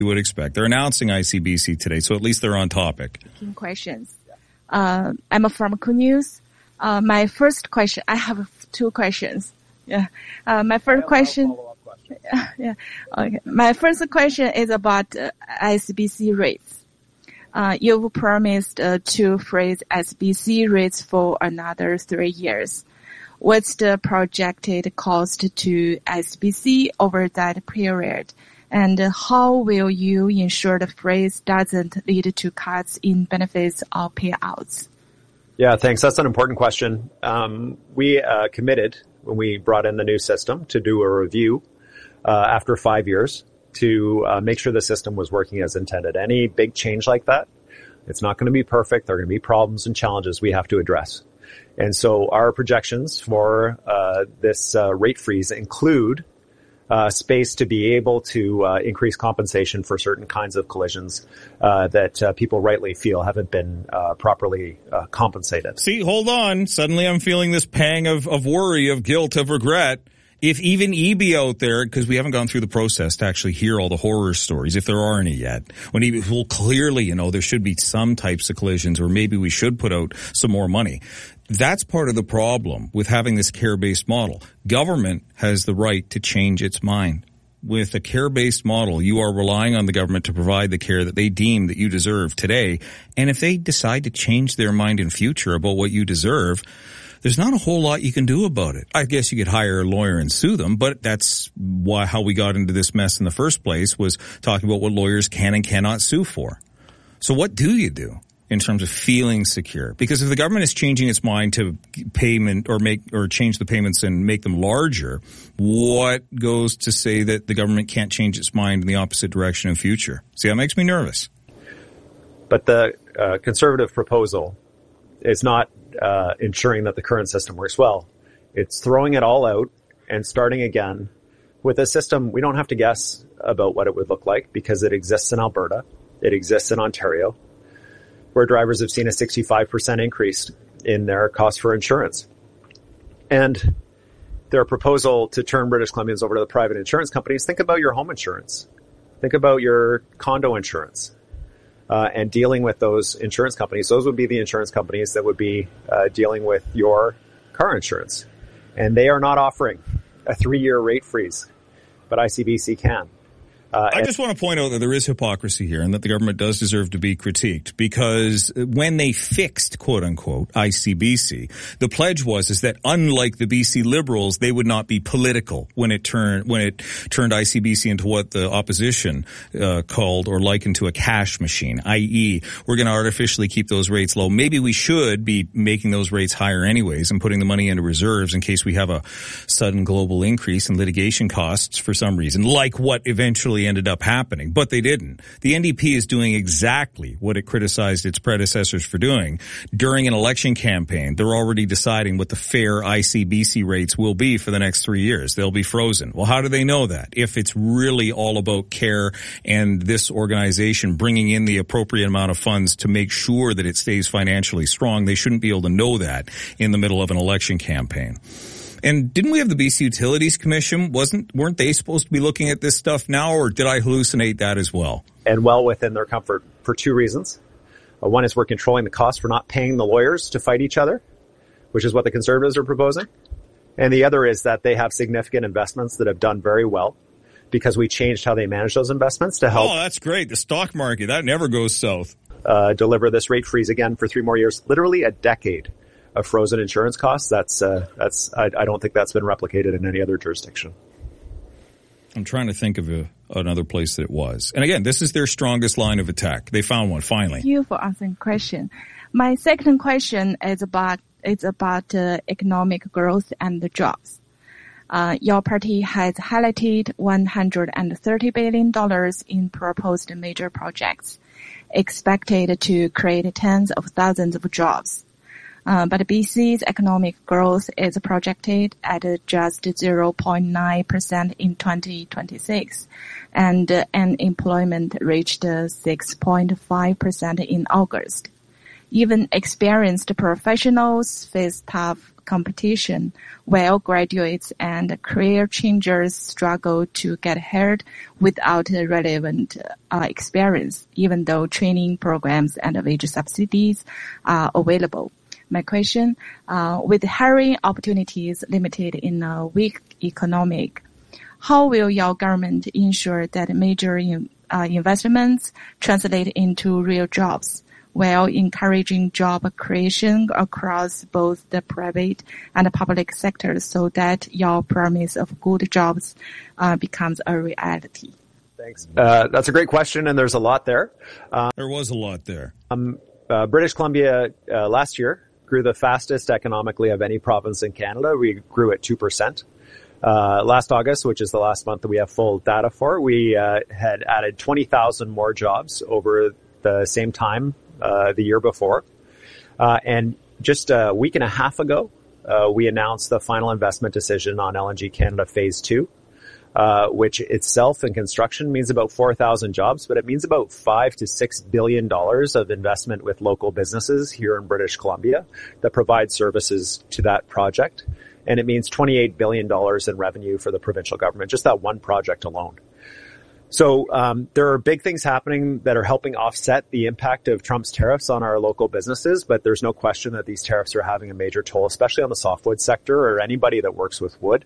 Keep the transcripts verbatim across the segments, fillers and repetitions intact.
you would expect. They're announcing I C B C today, so at least they're on topic. Questions. Uh, I'm from Ku News. Uh, my first question, I have two questions. Yeah. Uh, my first question. question. Yeah. Okay. My first question is about uh, I C B C rates. Uh, you've promised uh, to freeze I C B C rates for another three years. What's the projected cost to I C B C over that period? And how will you ensure the freeze doesn't lead to cuts in benefits or payouts? Yeah, thanks. That's an important question. Um, we uh, committed when we brought in the new system to do a review uh, after five years to uh, make sure the system was working as intended. Any big change like that, it's not going to be perfect. There are going to be problems and challenges we have to address. And so our projections for uh, this uh, rate freeze include uh, space to be able to uh, increase compensation for certain kinds of collisions uh, that uh, people rightly feel haven't been uh, properly uh, compensated. See, hold on. Suddenly I'm feeling this pang of, of worry, of guilt, of regret. If even E B out there, because we haven't gone through the process to actually hear all the horror stories, if there are any yet, when he will clearly, you know, there should be some types of collisions, or maybe we should put out some more money. That's part of the problem with having this care-based model. Government has the right to change its mind. With a care-based model, you are relying on the government to provide the care that they deem that you deserve today. And if they decide to change their mind in future about what you deserve, there's not a whole lot you can do about it. I guess you could hire a lawyer and sue them, but that's why how we got into this mess in the first place, was talking about what lawyers can and cannot sue for. So what do you do in terms of feeling secure? Because if the government is changing its mind to payment or make or change the payments and make them larger, what goes to say that the government can't change its mind in the opposite direction in future? See, that makes me nervous. But the uh, Conservative proposal is not Uh, ensuring that the current system works well. It's throwing it all out and starting again with a system. We don't have to guess about what it would look like because it exists in Alberta. It exists in Ontario, where drivers have seen a sixty-five percent increase in their cost for insurance. And their proposal to turn British Columbians over to the private insurance companies, think about your home insurance. Think about your condo insurance. Uh, and dealing with those insurance companies. Those would be the insurance companies that would be uh, dealing with your car insurance. And they are not offering a three-year rate freeze, but I C B C can. Uh, I just want to point out that there is hypocrisy here and that the government does deserve to be critiqued, because when they fixed, quote unquote, I C B C, the pledge was is that unlike the B C Liberals, they would not be political when it turned when it turned I C B C into what the opposition uh, called or likened to a cash machine, that is, we're going to artificially keep those rates low. Maybe we should be making those rates higher anyways and putting the money into reserves in case we have a sudden global increase in litigation costs for some reason, like what eventually ended up happening, but they didn't. The N D P is doing exactly what it criticized its predecessors for doing. During an election campaign, they're already deciding what the fair I C B C rates will be for the next three years. They'll be frozen. Well, how do they know that? If it's really all about care and this organization bringing in the appropriate amount of funds to make sure that it stays financially strong, they shouldn't be able to know that in the middle of an election campaign. And didn't we have the B C Utilities Commission? Wasn't, weren't they supposed to be looking at this stuff now, or did I hallucinate that as well? And well within their comfort for two reasons. Uh, one is we're controlling the costs. We're not paying the lawyers to fight each other, which is what the Conservatives are proposing. And the other is that they have significant investments that have done very well because we changed how they manage those investments to help. Oh, that's great. The stock market, that never goes south. Uh, deliver this rate freeze again for three more years, literally a decade of frozen insurance costs. That's, uh, that's, I, I don't think that's been replicated in any other jurisdiction. I'm trying to think of a, another place that it was. And again, this is their strongest line of attack. They found one, finally. Thank you for answering the question. My second question is about, it's about uh, economic growth and the jobs. Uh, your party has highlighted one hundred thirty billion dollars in proposed major projects, expected to create tens of thousands of jobs. Uh, but B C's economic growth is projected at just zero point nine percent in twenty twenty-six, and uh, unemployment reached six point five percent in August. Even experienced professionals face tough competition, while graduates and career changers struggle to get hired without relevant uh, experience, even though training programs and wage subsidies are available. My question, uh, with hiring opportunities limited in a weak economic, how will your government ensure that major in, uh, investments translate into real jobs, while encouraging job creation across both the private and the public sectors so that your promise of good jobs uh, becomes a reality? Thanks. Uh, that's a great question, and there's a lot there. Um, there was a lot there. Um, uh, British Columbia uh, last year grew the fastest economically of any province in Canada. We grew at two percent. Uh, last August, which is the last month that we have full data for, we uh, had added twenty thousand more jobs over the same time uh, the year before. Uh, and just a week and a half ago, uh, we announced the final investment decision on L N G Canada Phase two, uh, which itself in construction means about four thousand jobs, but it means about five to six billion dollars of investment with local businesses here in British Columbia that provide services to that project. And it means twenty-eight billion dollars in revenue for the provincial government, just that one project alone. So um, there are big things happening that are helping offset the impact of Trump's tariffs on our local businesses, but there's no question that these tariffs are having a major toll, especially on the softwood sector or anybody that works with wood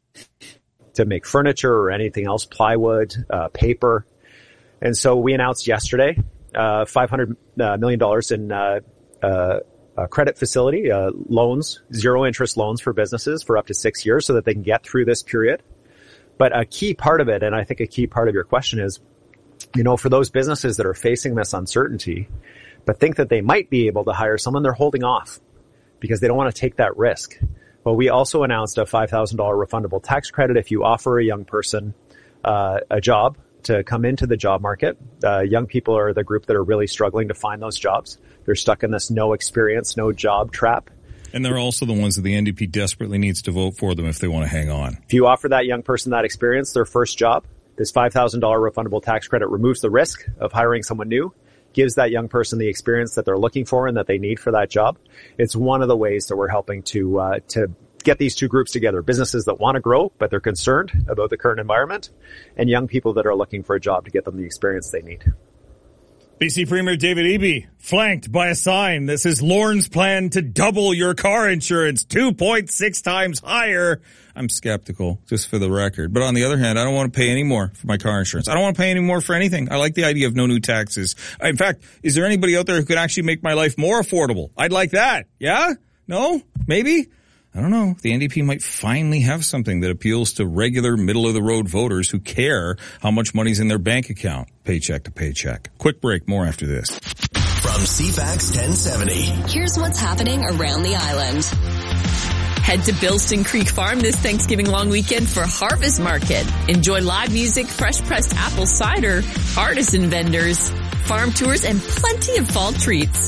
to make furniture or anything else, plywood, uh, paper. And so we announced yesterday uh, five hundred million dollars in uh, uh, a credit facility, uh, loans, zero interest loans for businesses for up to six years so that they can get through this period. But a key part of it, and I think a key part of your question is, you know, for those businesses that are facing this uncertainty, but think that they might be able to hire someone, they're holding off because they don't want to take that risk. Well, we also announced a five thousand dollars refundable tax credit if you offer a young person uh, a job to come into the job market. Uh, young people are the group that are really struggling to find those jobs. They're stuck in this no experience, no job trap. And they're also the ones that the N D P desperately needs to vote for them if they want to hang on. If you offer that young person that experience, their first job, this five thousand dollars refundable tax credit removes the risk of hiring someone new, gives that young person the experience that they're looking for and that they need for that job. It's one of the ways that we're helping to uh, to get these two groups together, businesses that want to grow, but they're concerned about the current environment, and young people that are looking for a job to get them the experience they need. B C Premier David Eby, flanked by a sign that says Lorne's plan to double your car insurance, two point six times higher. I'm skeptical, just for the record. But on the other hand, I don't want to pay any more for my car insurance. I don't want to pay any more for anything. I like the idea of no new taxes. In fact, is there anybody out there who could actually make my life more affordable? I'd like that. Yeah? No? Maybe? I don't know. The N D P might finally have something that appeals to regular middle-of-the-road voters who care how much money's in their bank account, paycheck to paycheck. Quick break. More after this. From C FAX ten seventy. Here's what's happening around the island. Head to Bilston Creek Farm this Thanksgiving long weekend for Harvest Market. Enjoy live music, fresh-pressed apple cider, artisan vendors, farm tours, and plenty of fall treats.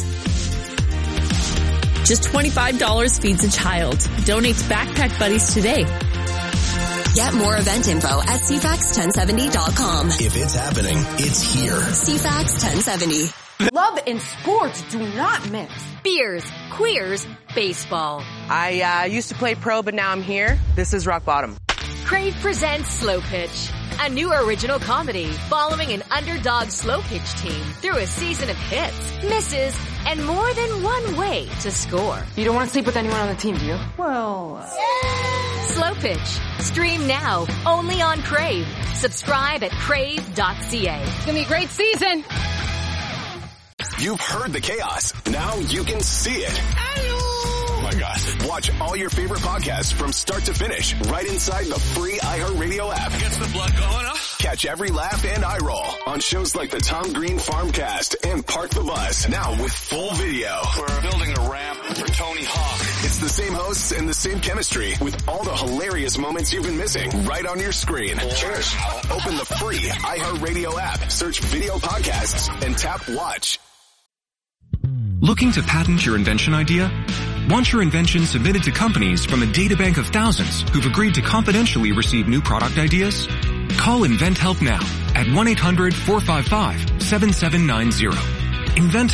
Just twenty-five dollars feeds a child. Donate to Backpack Buddies today. Get more event info at C FAX ten seventy dot com. If it's happening, it's here. C FAX ten seventy. Love and sports do not mix. Beers, queers, baseball. I uh, used to play pro, but now I'm here. This is rock bottom. Crave presents Slow Pitch, a new original comedy following an underdog slow pitch team through a season of hits, misses, and more than one way to score. You don't want to sleep with anyone on the team, do you? Well, uh... Slow Pitch. Stream now, only on Crave. Subscribe at crave dot c a. It's gonna be a great season. You've heard the chaos. Now you can see it. Oh my gosh. Watch all your favorite podcasts from start to finish right inside the free iHeartRadio app. Gets the blood going, huh? Catch every laugh and eye roll on shows like the Tom Green Farmcast and Park the Bus, now with full video. We're building a ramp for Tony Hawk. It's the same hosts and the same chemistry with all the hilarious moments you've been missing right on your screen. Cheers. Open the free iHeartRadio app, search video podcasts, and tap watch. Looking to patent your invention idea? Want your invention submitted to companies from a databank of thousands who've agreed to confidentially receive new product ideas? Call InventHelp now at one eight hundred four five five seven seven nine zero. InventHelp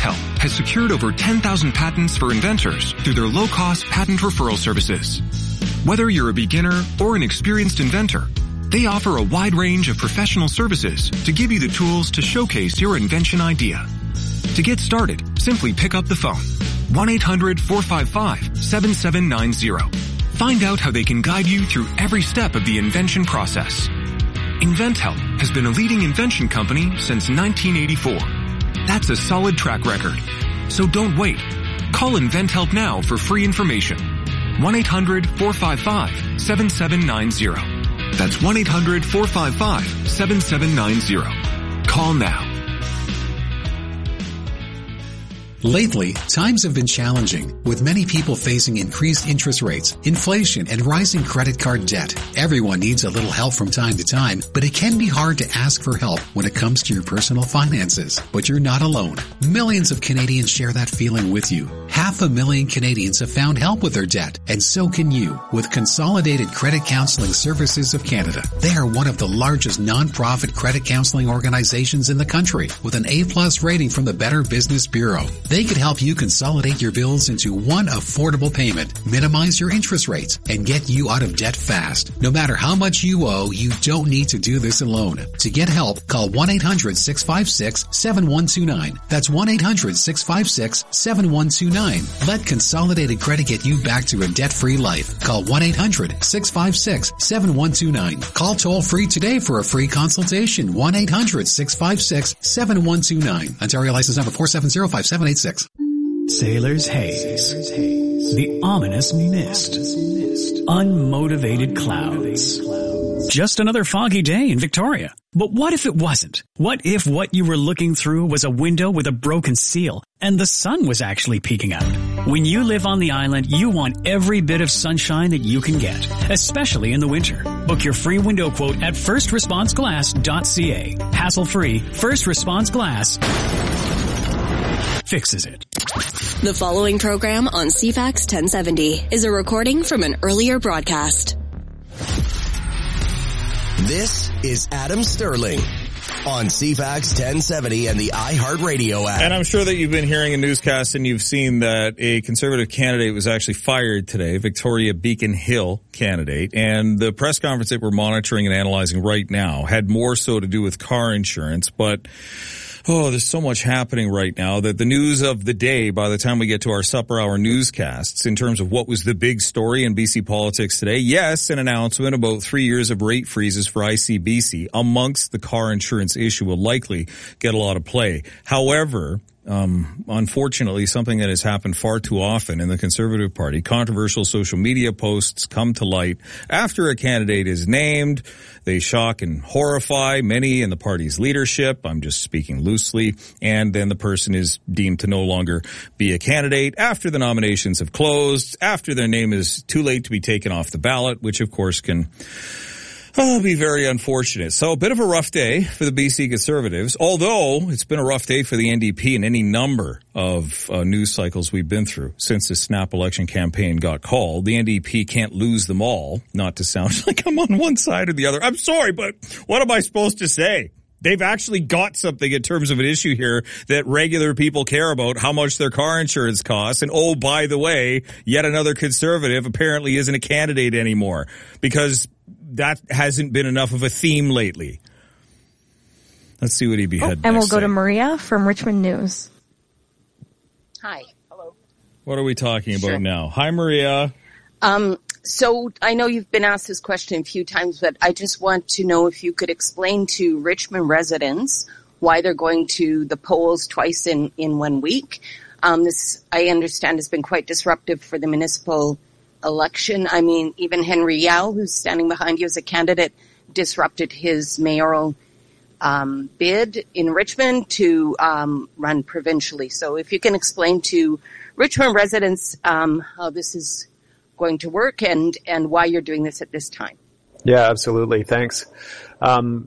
has secured over ten thousand patents for inventors through their low-cost patent referral services. Whether you're a beginner or an experienced inventor, they offer a wide range of professional services to give you the tools to showcase your invention idea. To get started, simply pick up the phone. one eight hundred four five five seven seven nine zero. Find out how they can guide you through every step of the invention process. InventHelp has been a leading invention company since nineteen eighty-four. That's a solid track record. So don't wait. Call InventHelp now for free information. one eight hundred four five five seven seven nine zero. That's one eight hundred four five five seven seven nine zero. Call now. Lately, times have been challenging, with many people facing increased interest rates, inflation, and rising credit card debt. Everyone needs a little help from time to time, but it can be hard to ask for help when it comes to your personal finances. But you're not alone. Millions of Canadians share that feeling with you. Half a million Canadians have found help with their debt, and so can you with Consolidated Credit Counseling Services of Canada. They are one of the largest non-profit credit counseling organizations in the country, with an A-plus rating from the Better Business Bureau. They could help you consolidate your bills into one affordable payment, minimize your interest rates, and get you out of debt fast. No matter how much you owe, you don't need to do this alone. To get help, call one eight hundred six five six seven one two nine. That's one eight hundred six five six seven one two nine. Let Consolidated Credit get you back to a debt-free life. Call one eight hundred six five six seven one two nine. Call toll-free today for a free consultation. one eight hundred six five six seven one two nine. Ontario license number four seven zero five seven eight six. Sailor's haze. The ominous mist. Unmotivated clouds. Just another foggy day in Victoria. But what if it wasn't? What if what you were looking through was a window with a broken seal and the sun was actually peeking out? When you live on the island, you want every bit of sunshine that you can get, especially in the winter. Book your free window quote at first response glass dot c a. Hassle-free, First Response Glass fixes it. The following program on C FAX ten seventy is a recording from an earlier broadcast. This is Adam Sterling on C FAX ten seventy and the iHeartRadio app. And I'm sure that you've been hearing a newscast and you've seen that a Conservative candidate was actually fired today, Victoria Beacon Hill candidate. And the press conference that we're monitoring and analyzing right now had more so to do with car insurance, but oh, there's so much happening right now that the news of the day, by the time we get to our supper hour newscasts, in terms of what was the big story in B C politics today, yes, an announcement about three years of rate freezes for I C B C amongst the car insurance issue will likely get a lot of play. However, Um, unfortunately, something that has happened far too often in the Conservative Party, controversial social media posts come to light after a candidate is named. They shock and horrify many in the party's leadership. I'm just speaking loosely. And then the person is deemed to no longer be a candidate after the nominations have closed, after their name is too late to be taken off the ballot, which of course can Oh, it'll be very unfortunate. So a bit of a rough day for the B C Conservatives, although it's been a rough day for the N D P in any number of uh, news cycles we've been through since the snap election campaign got called. The N D P can't lose them all, not to sound like I'm on one side or the other. I'm sorry, but what am I supposed to say? They've actually got something in terms of an issue here that regular people care about, how much their car insurance costs. And oh, by the way, yet another Conservative apparently isn't a candidate anymore because that hasn't been enough of a theme lately. Let's see what he had. Oh, and we'll go to Maria from Richmond News. Hi. Hello. What are we talking about Sure. now? Hi, Maria. Um, so I know you've been asked this question a few times, but I just want to know if you could explain to Richmond residents why they're going to the polls twice in, in one week. Um, this, I understand, has been quite disruptive for the municipal election. I mean, even Henry Yao, who's standing behind you as a candidate, disrupted his mayoral um, bid in Richmond to um, run provincially. So if you can explain to Richmond residents um, how this is going to work and, and why you're doing this at this time. Yeah, absolutely. Thanks. Um,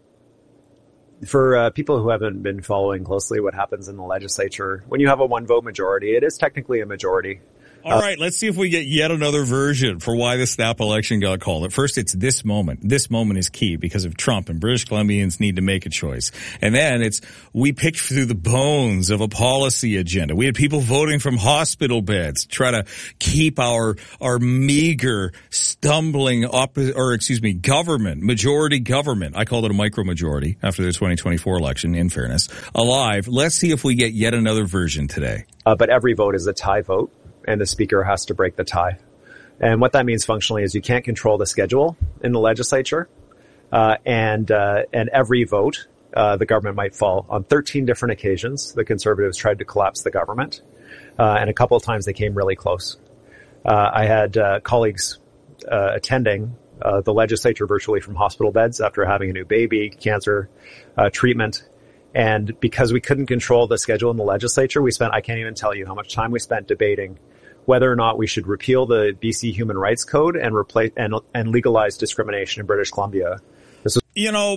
for uh, people who haven't been following closely what happens in the legislature, when you have a one-vote majority, it is technically a majority. All right, let's see if we get yet another version for why the snap election got called. At first, it's this moment. This moment is key because of Trump, and British Columbians need to make a choice. And then it's, we picked through the bones of a policy agenda. We had people voting from hospital beds to try to keep our, our meager, stumbling, oppo- or excuse me, government, majority government, I called it a micro-majority after the twenty twenty-four election, in fairness, alive. Let's see if we get yet another version today. Uh, but every vote is a tie vote, and the speaker has to break the tie. And what that means functionally is you can't control the schedule in the legislature, uh, and uh, and every vote, uh, the government might fall. On thirteen different occasions, the Conservatives tried to collapse the government, uh, and a couple of times they came really close. Uh, I had uh, colleagues uh, attending uh, the legislature virtually from hospital beds after having a new baby, cancer uh, treatment. And because we couldn't control the schedule in the legislature, we spent, I can't even tell you how much time we spent debating whether or not we should repeal the B C Human Rights Code and replace and, and legalize discrimination in British Columbia. This was- you know,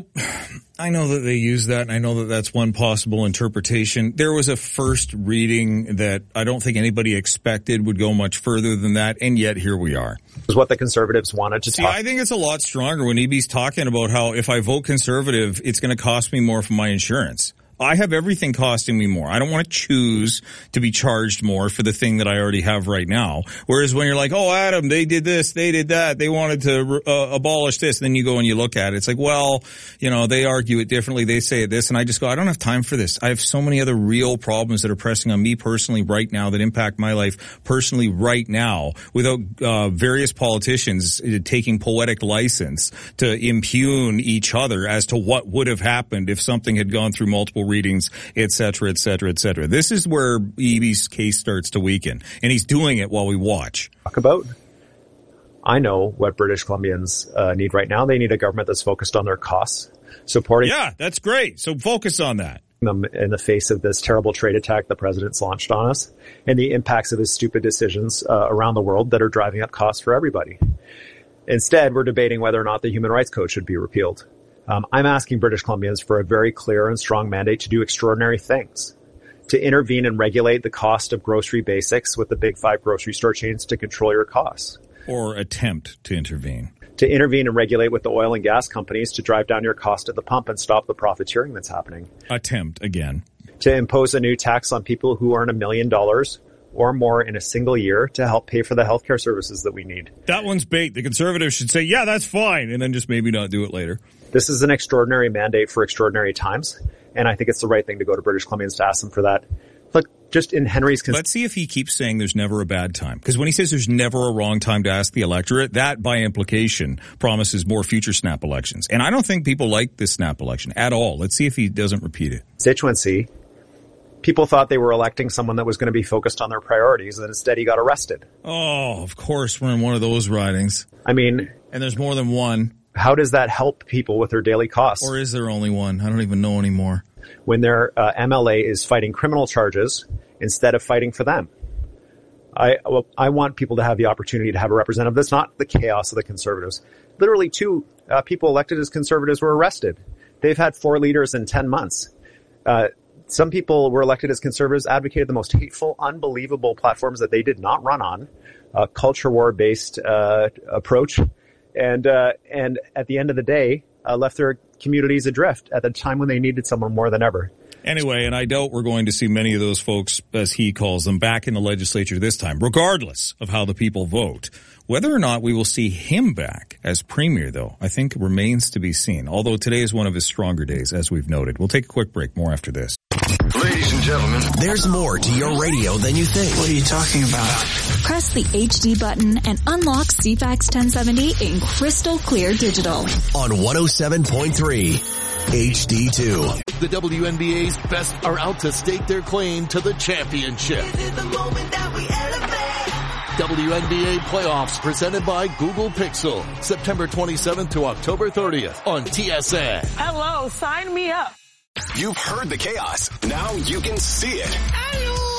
I know that they use that, and I know that that's one possible interpretation. There was a first reading that I don't think anybody expected would go much further than that, and yet here we are. This is what the Conservatives wanted to See, talk. I think it's a lot stronger when E B's talking about how if I vote Conservative, it's going to cost me more for my insurance. I have everything costing me more. I don't want to choose to be charged more for the thing that I already have right now. Whereas when you're like, oh, Adam, they did this, they did that, they wanted to uh, abolish this, and then you go and you look at it. It's like, well, you know, they argue it differently, they say it this, and I just go, I don't have time for this. I have so many other real problems that are pressing on me personally right now that impact my life personally right now without uh, various politicians taking poetic license to impugn each other as to what would have happened if something had gone through multiple readings, et cetera, et cetera, et cetera. This is where E B's case starts to weaken, and he's doing it while we watch. Talk about. I know what British Columbians uh, need right now. They need a government that's focused on their costs, supporting. Yeah, that's great. So focus on that. Them in the face of this terrible trade attack the president's launched on us, and the impacts of his stupid decisions uh, around the world that are driving up costs for everybody. Instead, we're debating whether or not the Human Rights Code should be repealed. Um, I'm asking British Columbians for a very clear and strong mandate to do extraordinary things, to intervene and regulate the cost of grocery basics with the big five grocery store chains to control your costs. Or attempt to intervene. To intervene and regulate with the oil and gas companies to drive down your cost at the pump and stop the profiteering that's happening. Attempt again. To impose a new tax on people who earn a million dollars or more in a single year to help pay for the healthcare services that we need. That one's bait. The Conservatives should say, yeah, that's fine, and then just maybe not do it later. This is an extraordinary mandate for extraordinary times, and I think it's the right thing to go to British Columbians to ask them for that. Look, just in Henry's... Cons- Let's see if he keeps saying there's never a bad time. Because when he says there's never a wrong time to ask the electorate, that by implication promises more future snap elections. And I don't think people like this snap election at all. Let's see if he doesn't repeat it. Constituency, people thought they were electing someone that was going to be focused on their priorities, and instead he got arrested. Oh, of course we're in one of those ridings. I mean... And there's more than one. How does that help people with their daily costs? Or is there only one? I don't even know anymore. When their uh, M L A is fighting criminal charges instead of fighting for them. I well, I want people to have the opportunity to have a representative. That's not the chaos of the Conservatives. Literally two uh, people elected as Conservatives were arrested. They've had four leaders in ten months. Uh, some people were elected as Conservatives, advocated the most hateful, unbelievable platforms that they did not run on, a culture war-based uh, approach. And, uh, and at the end of the day, uh, left their communities adrift at the time when they needed someone more than ever. Anyway, and I doubt we're going to see many of those folks, as he calls them, back in the legislature this time, regardless of how the people vote. Whether or not we will see him back as premier, though, I think remains to be seen. Although today is one of his stronger days, as we've noted. We'll take a quick break. More after this. Ladies and gentlemen, there's more to your radio than you think. What are you talking about? Press the H D button and unlock C FAX ten seventy in crystal clear digital. On one oh seven point three H D two. The W N B A's best are out to stake their claim to the championship. W N B A playoffs presented by Google Pixel. September twenty-seventh to October thirtieth on T S N. Hello, sign me up. You've heard the chaos. Now you can see it.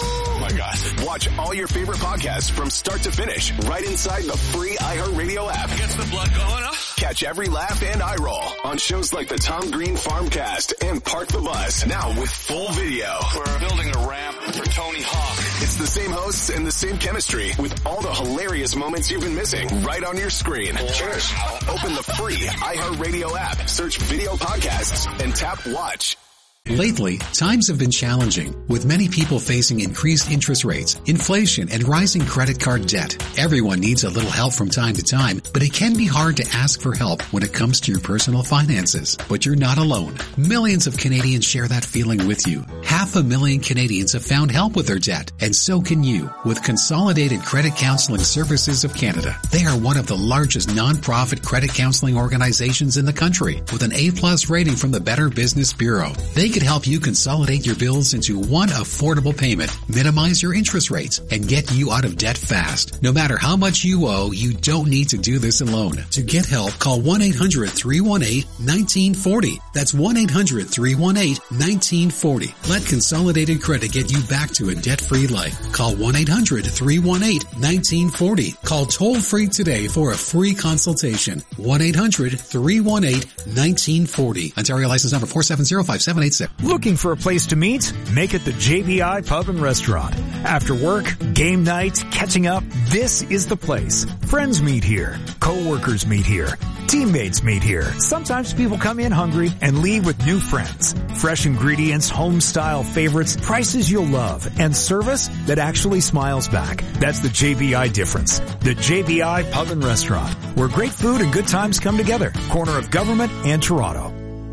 my God. Watch all your favorite podcasts from start to finish right inside the free iHeartRadio app. Gets the blood going, huh? Catch every laugh and eye roll on shows like the Tom Green Farmcast and Park the Bus, now with full video. We're building a ramp for Tony Hawk. It's the same hosts and the same chemistry with all the hilarious moments you've been missing right on your screen. Cheers. Open the free iHeartRadio app, search video podcasts, and tap watch. Lately, times have been challenging, with many people facing increased interest rates, inflation, and rising credit card debt. Everyone needs a little help from time to time, but it can be hard to ask for help when it comes to your personal finances. But you're not alone. Millions of Canadians share that feeling with you. Half a million Canadians have found help with their debt, and so can you with Consolidated Credit Counseling Services of Canada. They are one of the largest non-profit credit counseling organizations in the country, with an A-plus rating from the Better Business Bureau. They could help you consolidate your bills into one affordable payment, minimize your interest rates, and get you out of debt fast. No matter how much you owe, you don't need to do this alone. To get help, call one eight hundred three one eight one nine four zero. That's one eight hundred three one eight one nine four zero. Let Consolidated Credit get you back to a debt-free life. Call one eight hundred three one eight one nine four zero. Call toll-free today for a free consultation. one eight hundred three one eight one nine four zero. Ontario license number four seven zero five seven eight six. Looking for a place to meet? Make it the J B I Pub and Restaurant. After work, game night, catching up, this is the place. Friends meet here. Co-workers meet here. Teammates meet here. Sometimes people come in hungry and leave with new friends. Fresh ingredients, home-style favorites, prices you'll love, and service that actually smiles back. That's the J B I difference. The J B I Pub and Restaurant, where great food and good times come together. Corner of Government and Toronto.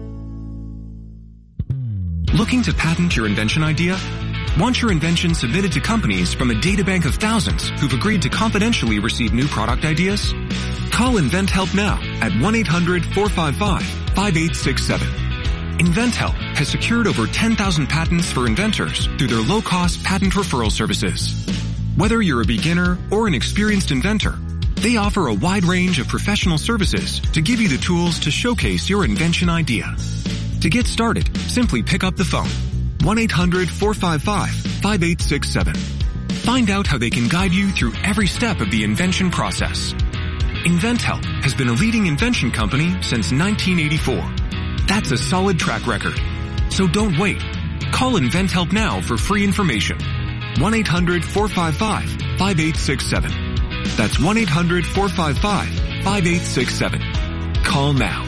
Looking to patent your invention idea? Want your invention submitted to companies from a databank of thousands who've agreed to confidentially receive new product ideas? Call InventHelp now at one eight hundred four five five five eight six seven. InventHelp has secured over ten thousand patents for inventors through their low-cost patent referral services. Whether you're a beginner or an experienced inventor, they offer a wide range of professional services to give you the tools to showcase your invention idea. To get started, simply pick up the phone. one eight hundred four five five five eight six seven. Find out how they can guide you through every step of the invention process. InventHelp has been a leading invention company since nineteen eighty-four. That's a solid track record. So don't wait. Call InventHelp now for free information. one eight hundred four five five five eight six seven. That's one eight hundred four five five five eight six seven. Call now.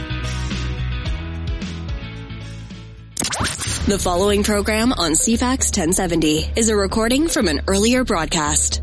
The following program on C FAX ten seventy is a recording from an earlier broadcast.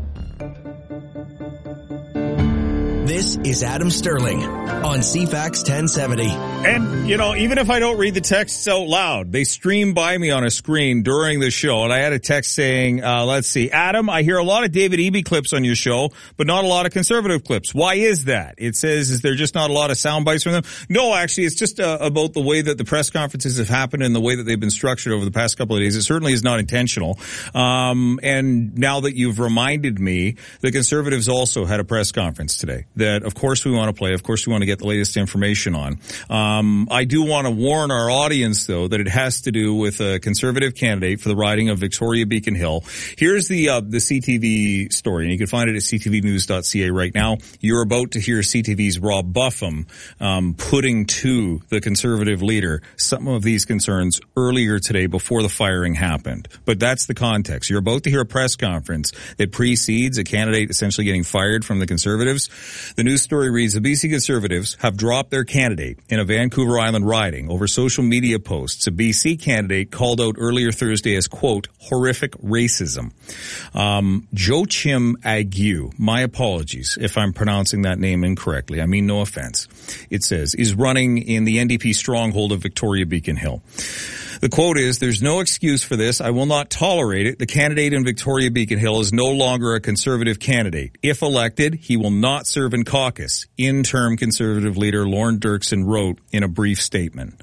This is Adam Sterling on C FAX ten seventy. And, you know, even if I don't read the texts out loud, they stream by me on a screen during the show. And I had a text saying, uh, let's see, Adam, I hear a lot of David Eby clips on your show, but not a lot of conservative clips. Why is that? It says, is there just not a lot of sound bites from them? No, actually, it's just uh, about the way that the press conferences have happened and the way that they've been structured over the past couple of days. It certainly is not intentional. Um, and now that you've reminded me, the Conservatives also had a press conference today that, of course, we want to play. Of course, we want to get the latest information on. Um, I do want to warn our audience, though, that it has to do with a Conservative candidate for the riding of Victoria Beacon Hill. Here's the uh, the C T V story, and you can find it at c t v news dot c a right now. You're about to hear C T V's Rob Buffum um, putting to the Conservative leader some of these concerns earlier today before the firing happened. But that's the context. You're about to hear a press conference that precedes a candidate essentially getting fired from the Conservatives. The news story reads, the B C Conservatives have dropped their candidate in a Vancouver Island riding over social media posts. A B C candidate called out earlier Thursday as, quote, horrific racism. Um, Joachim Ague, my apologies if I'm pronouncing that name incorrectly. I mean, no offense. It says, is running in the N D P stronghold of Victoria Beacon Hill. The quote is, there's no excuse for this. I will not tolerate it. The candidate in Victoria Beacon Hill is no longer a Conservative candidate. If elected, he will not serve in caucus. Interim Conservative leader Lorne Dirksen wrote in a brief statement.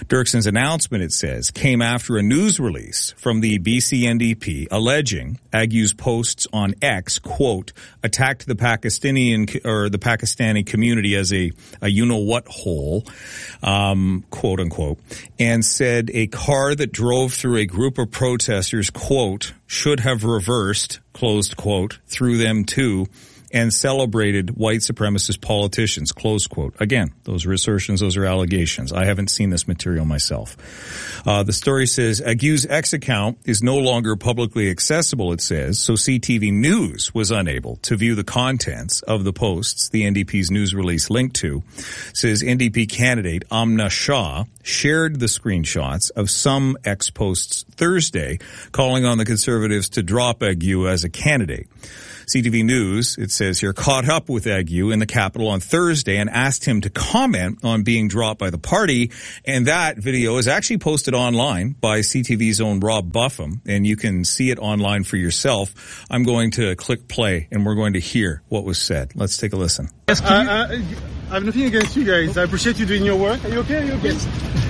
Dirksen's announcement, it says, came after a news release from the B C N D P alleging Agu's posts on X, quote, attacked the Pakistani or the Pakistani community as a, a you-know-what hole, um, quote unquote, and said a car that drove through a group of protesters, quote, should have reversed, closed quote, through them too, and celebrated white supremacist politicians, close quote. Again, those are assertions, those are allegations. I haven't seen this material myself. Uh, the story says, Agu's X account is no longer publicly accessible, it says, so C T V News was unable to view the contents of the posts the N D P's news release linked to. It says N D P candidate Amna Shah shared the screenshots of some X posts Thursday, calling on the Conservatives to drop Agu as a candidate. C T V News, it says here, caught up with Agu in the Capitol on Thursday and asked him to comment on being dropped by the party. And that video is actually posted online by C T V's own Rob Buffum, and you can see it online for yourself. I'm going to click play, and we're going to hear what was said. Let's take a listen. Yes, uh, uh, I have nothing against you guys. I appreciate you doing your work. Are you okay? Are you okay? Yes.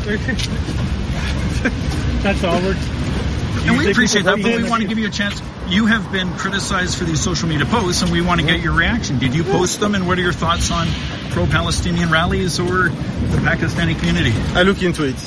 That's all. We're And we appreciate that, but we want to give you a chance. You have been criticized for these social media posts, and we want to get your reaction. Did you post them, and what are your thoughts on pro-Palestinian rallies or the Pakistani community? I look into it.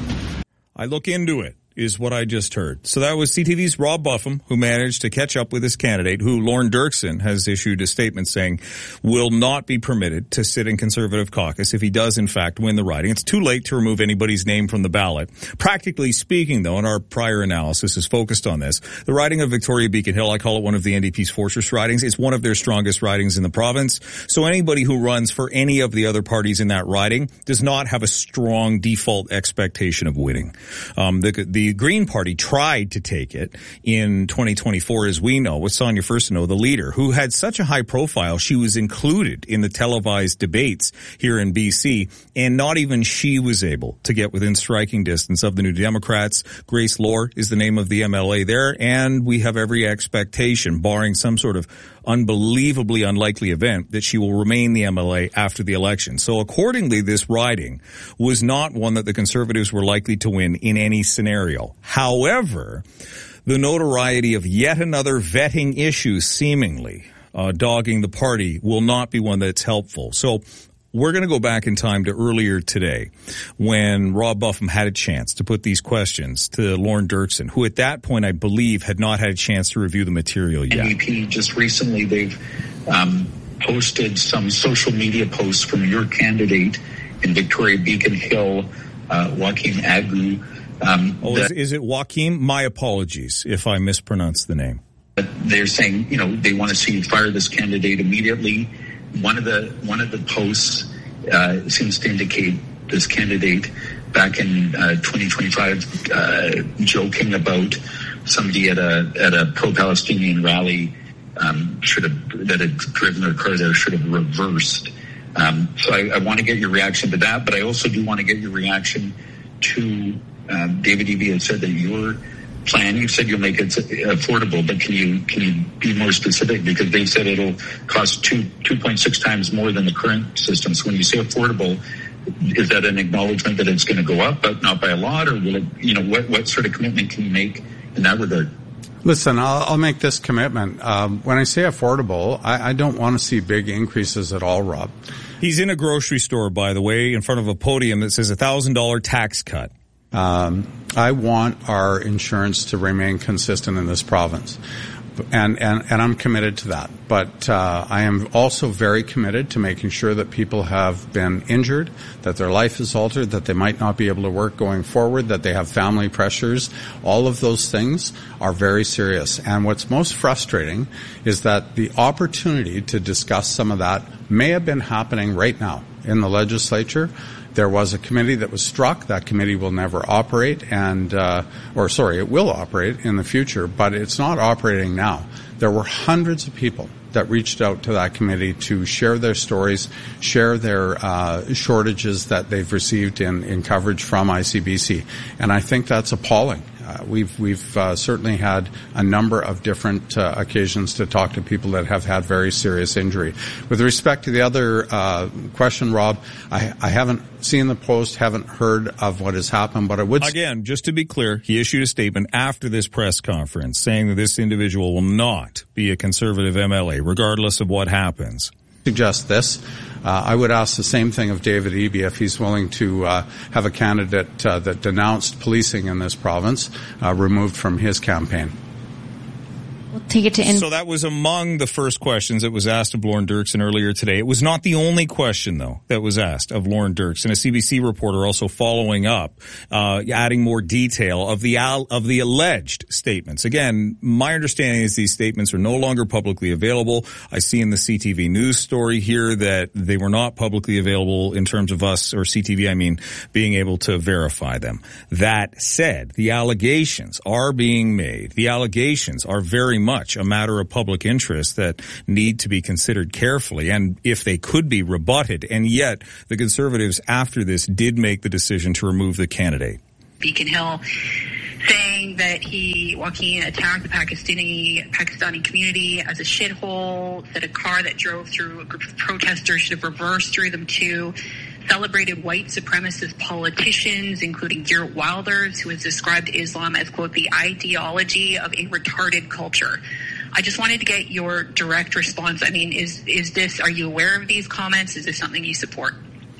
I look into it. Is what I just heard. So that was C T V's Rob Buffum, who managed to catch up with his candidate, who Lorne Dirksen has issued a statement saying will not be permitted to sit in Conservative caucus if he does, in fact, win the riding. It's too late to remove anybody's name from the ballot. Practically speaking, though, and our prior analysis is focused on this, the riding of Victoria Beacon Hill, I call it one of the N D P's fortress ridings. It's one of their strongest ridings in the province. So anybody who runs for any of the other parties in that riding does not have a strong default expectation of winning. Um, the, the The Green Party tried to take it in twenty twenty-four, as we know, with Sonia Furstenau, the leader, who had such a high profile. She was included in the televised debates here in B C, and not even she was able to get within striking distance of the New Democrats. Grace Lohr is the name of the M L A there, and we have every expectation, barring some sort of unbelievably unlikely event, that she will remain the M L A after the election. So accordingly, this riding was not one that the Conservatives were likely to win in any scenario. However, the notoriety of yet another vetting issue seemingly uh, dogging the party will not be one that's helpful. So we're going to go back in time to earlier today when Rob Buffum had a chance to put these questions to Lorne Dirksen, who at that point, I believe, had not had a chance to review the material yet. N D P just recently, they've um, posted some social media posts from your candidate in Victoria Beacon Hill, uh, Joaquim Agu. Um, oh, is, is it Joaquim? My apologies if I mispronounced the name. They're saying, you know, they want to see you fire this candidate immediately. One of the one of the posts uh, seems to indicate this candidate back in uh, twenty twenty-five uh, joking about somebody at a at a pro-Palestinian rally um, should have that had driven their car there should have reversed. Um, so I, I want to get your reaction to that, but I also do want to get your reaction to um, David Eby had said that your plan, you said you'll make it affordable, but can you can you be more specific? Because they said it'll cost two two point six times more than the current system. So when you say affordable, is that an acknowledgement that it's going to go up, but not by a lot, or will it? You know, what what sort of commitment can you make in that regard? Listen, I'll, I'll make this commitment. Um, when I say affordable, I, I don't want to see big increases at all, Rob. He's in a grocery store, by the way, in front of a podium that says a thousand dollar tax cut. Um, I want our insurance to remain consistent in this province. And, and, and I'm committed to that. But, uh, I am also very committed to making sure that people have been injured, that their life is altered, that they might not be able to work going forward, that they have family pressures. All of those things are very serious. And what's most frustrating is that the opportunity to discuss some of that may have been happening right now in the legislature. There was a committee that was struck. That committee will never operate, and uh, or sorry, it will operate in the future, but it's not operating now. There were hundreds of people that reached out to that committee to share their stories, share their uh, shortages that they've received in, in coverage from I C B C, and I think that's appalling. Uh, we've we've uh, certainly had a number of different uh, occasions to talk to people that have had very serious injury. With respect to the other uh, question, Rob, I, I haven't seen the post, haven't heard of what has happened, but I would... Again, just to be clear, he issued a statement after this press conference saying that this individual will not be a Conservative M L A, regardless of what happens. Suggest this. Uh, I would ask the same thing of David Eby if he's willing to uh, have a candidate uh, that denounced policing in this province uh, removed from his campaign. We'll take it to in- So that was among the first questions that was asked of Lorne Dirksen earlier today. It was not the only question, though, that was asked of Lorne Dirksen. A C B C reporter also following up, uh, adding more detail of the al- of the alleged statements. Again, my understanding is these statements are no longer publicly available. I see in the C T V news story here that they were not publicly available in terms of us, or C T V, I mean, being able to verify them. That said, the allegations are being made. The allegations are very much a matter of public interest that need to be considered carefully, and if they could be rebutted. And yet the Conservatives after this did make the decision to remove the candidate. Beacon Hill saying that he, Joaquin, attacked the Pakistani Pakistani community as a shithole, that a car that drove through a group of protesters should have reversed through them too, celebrated white supremacist politicians, including Geert Wilders, who has described Islam as, quote, the ideology of a retarded culture. I just wanted to get your direct response. I mean, is is this, are you aware of these comments? Is this something you support?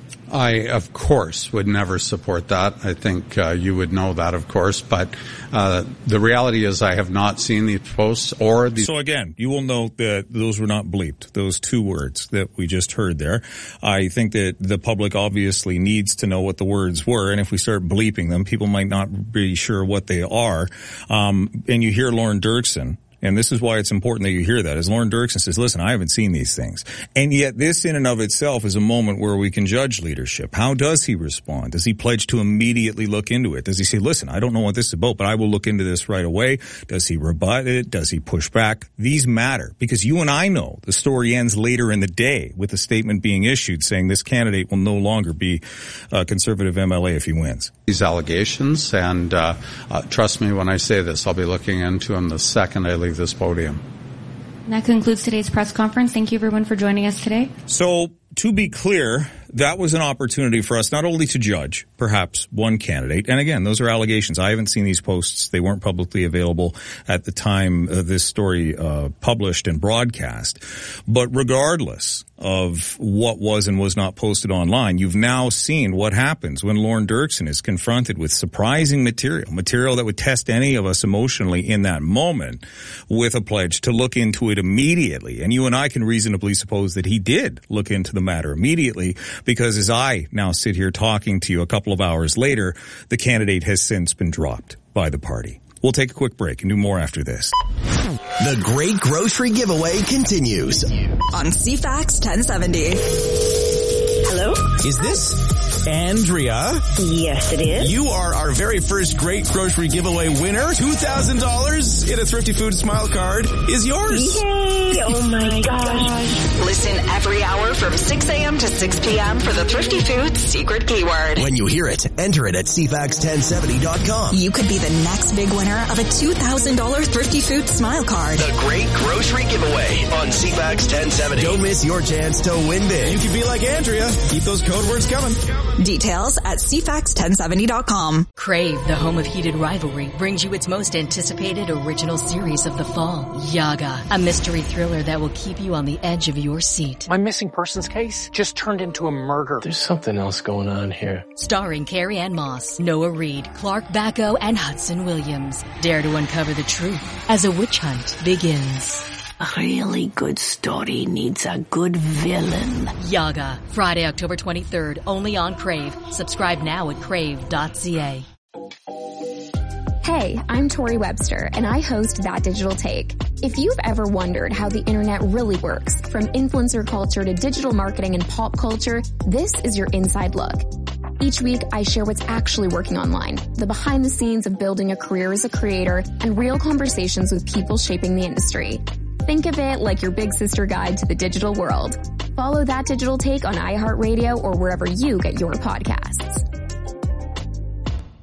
I, of course, would never support that. I think uh, you would know that, of course. But uh, the reality is I have not seen these posts or the... So again, you will note that those were not bleeped, those two words that we just heard there. I think that the public obviously needs to know what the words were, and if we start bleeping them, people might not be sure what they are. Um, and you hear Lorne Dirksen, and this is why it's important that you hear that, as Lorne Dirksen says, listen, I haven't seen these things. And yet this in and of itself is a moment where we can judge leadership. How does he respond? Does he pledge to immediately look into it? Does he say, listen, I don't know what this is about, but I will look into this right away? Does he rebut it? Does he push back? These matter, because you and I know the story ends later in the day with a statement being issued saying this candidate will no longer be a Conservative M L A if he wins. These allegations, and uh, uh, trust me when I say this, I'll be looking into them the second I leave this podium. And that concludes today's press conference. Thank you, everyone, for joining us today. So, to be clear, that was an opportunity for us not only to judge perhaps one candidate, and again, those are allegations. I haven't seen these posts. They weren't publicly available at the time uh, this story uh, published and broadcast. But regardless of what was and was not posted online, you've now seen what happens when Lorne Dirksen is confronted with surprising material, material that would test any of us emotionally in that moment, with a pledge to look into it immediately. And you and I can reasonably suppose that he did look into the matter immediately, because as I now sit here talking to you a couple of hours later, the candidate has since been dropped by the party. We'll take a quick break and do more after this. The Great Grocery Giveaway continues on C FAX ten seventy. Hello? Is this Andrea? Yes, it is. You are our very first Great Grocery Giveaway winner. two thousand dollars in a Thrifty Food Smile Card is yours. Yay! Oh my gosh. Listen every hour from six a.m. to six p.m. for the Thrifty Foods secret keyword. When you hear it, enter it at C FAX ten seventy dot com. You could be the next big winner of a two thousand dollars Thrifty Food Smile Card. The Great Grocery Giveaway on C FAX ten seventy. Don't miss your chance to win big. You could be like Andrea. Keep those code words coming. Details at C FAX ten seventy dot com. Crave, the home of heated rivalry, brings you its most anticipated original series of the fall, Yaga, a mystery thriller that will keep you on the edge of your seat. My missing persons case just turned into a murder. There's something else going on here. Starring Carrie Ann Moss, Noah Reid, Clark Bacco, and Hudson Williams. Dare to uncover the truth as a witch hunt begins. A really good story needs a good villain. Yaga, Friday, October twenty-third, only on Crave. Subscribe now at crave dot c a. Hey, I'm Tori Webster, and I host That Digital Take. If you've ever wondered how the internet really works, from influencer culture to digital marketing and pop culture, this is your inside look. Each week, I share what's actually working online, the behind the scenes of building a career as a creator, and real conversations with people shaping the industry. Think of it like your big sister guide to the digital world. Follow That Digital Take on iHeartRadio or wherever you get your podcasts.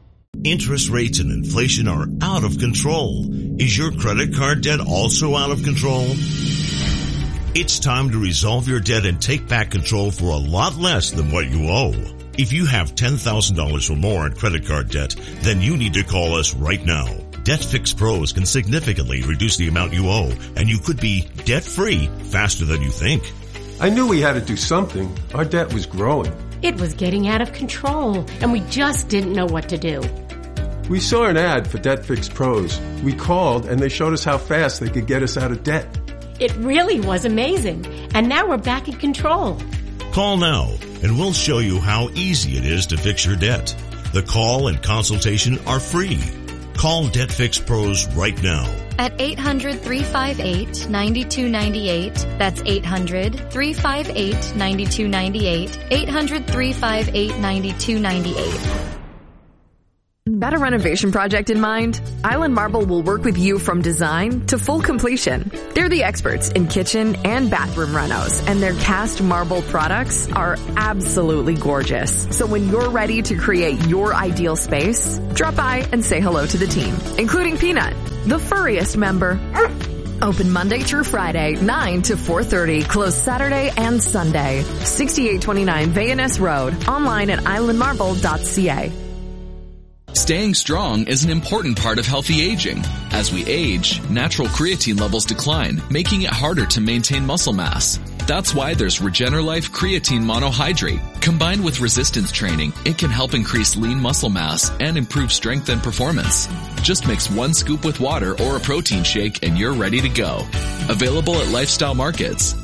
Interest rates and inflation are out of control. Is your credit card debt also out of control? It's time to resolve your debt and take back control for a lot less than what you owe. If you have ten thousand dollars or more in credit card debt, then you need to call us right now. DebtFix Pros can significantly reduce the amount you owe, and you could be debt-free faster than you think. I knew we had to do something. Our debt was growing. It was getting out of control, and we just didn't know what to do. We saw an ad for DebtFix Pros. We called, and they showed us how fast they could get us out of debt. It really was amazing, and now we're back in control. Call now, and we'll show you how easy it is to fix your debt. The call and consultation are free. Call DebtFix Pros right now. At eight hundred, three five eight, nine two nine eight. That's eight hundred, three five eight, nine two nine eight. eight hundred, three five eight, nine two nine eight. Got a renovation project in mind? Island Marble will work with you from design to full completion. They're the experts in kitchen and bathroom renos, and their cast marble products are absolutely gorgeous. So when you're ready to create your ideal space, drop by and say hello to the team, including Peanut, the furriest member. Open Monday through Friday, nine to four thirty. Closed Saturday and Sunday. sixty-eight twenty-nine Van Ness Road. Online at island marble dot c a. Staying strong is an important part of healthy aging. As we age, natural creatine levels decline, making it harder to maintain muscle mass. That's why there's Regenerlife Creatine Monohydrate. Combined with resistance training, it can help increase lean muscle mass and improve strength and performance. Just mix one scoop with water or a protein shake and you're ready to go. Available at Lifestyle Markets.